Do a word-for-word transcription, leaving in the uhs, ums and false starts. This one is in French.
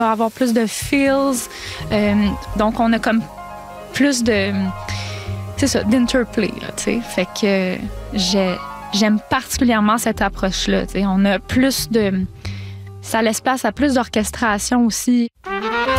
avoir plus de feels. Euh, donc, on a comme plus de, c'est ça, d'interplay, là, tu sais. Fait que j'ai, j'aime particulièrement cette approche-là, tu sais. On a plus de, ça laisse place à plus d'orchestration aussi.